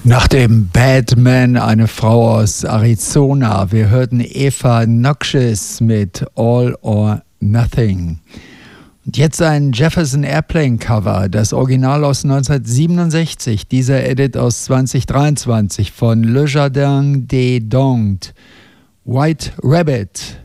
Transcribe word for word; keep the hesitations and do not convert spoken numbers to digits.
Nach dem Batman, eine Frau aus Arizona. Wir hörten Eva Noxious mit All or Nothing. Und jetzt ein Jefferson Airplane Cover, das Original aus neunzehnhundertsiebenundsechzig, dieser Edit aus zweitausenddreiundzwanzig von Le Jardin des Doncques. White Rabbit.